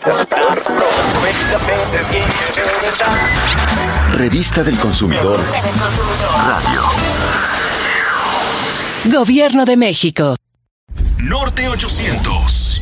Revista del Consumidor Radio. Gobierno de México. Norte 800.